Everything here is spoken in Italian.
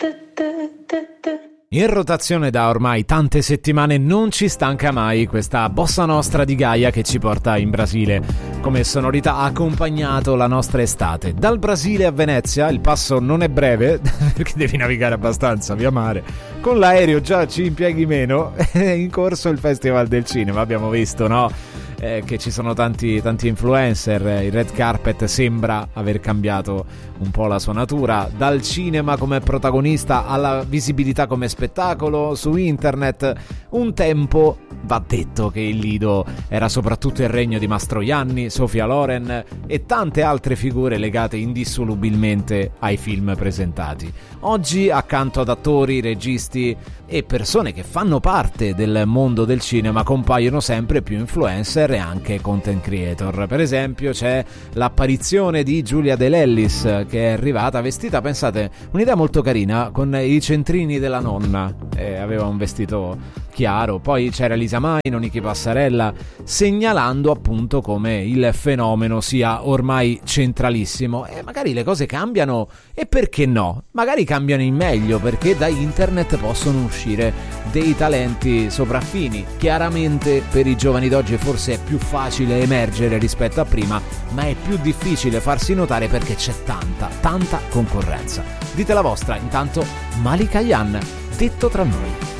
In rotazione da ormai tante settimane non ci stanca mai questa bossa nostra di Gaia che ci porta in Brasile. Come sonorità ha accompagnato la nostra estate. Dal Brasile a Venezia il passo non è breve perché devi navigare abbastanza via mare. Con l'aereo già ci impieghi meno. È in corso il Festival del Cinema, abbiamo visto, no? Che ci sono tanti influencer. Il red carpet sembra aver cambiato un po' la sua natura, dal cinema come protagonista alla visibilità come spettacolo su internet. Un tempo va detto che il Lido era soprattutto il regno di Mastroianni, Sofia Loren e tante altre figure legate indissolubilmente ai film presentati. Oggi, accanto ad attori, registi e persone che fanno parte del mondo del cinema, compaiono sempre più influencer e anche content creator. Per esempio c'è l'apparizione di Giulia De Lellis, che è arrivata vestita, pensate, un'idea molto carina, con i centrini della nonna, aveva un vestito chiaro. Poi c'era Elisa Maino, Niki Passarella, segnalando appunto come il fenomeno sia ormai centralissimo. E magari le cose cambiano, e perché no? Magari cambiano in meglio, perché da internet possono uscire dei talenti sopraffini. Chiaramente per i giovani d'oggi forse è più facile emergere rispetto a prima, ma è più difficile farsi notare perché c'è tanta concorrenza. Dite la vostra. Intanto Malika Yan, Detto tra noi.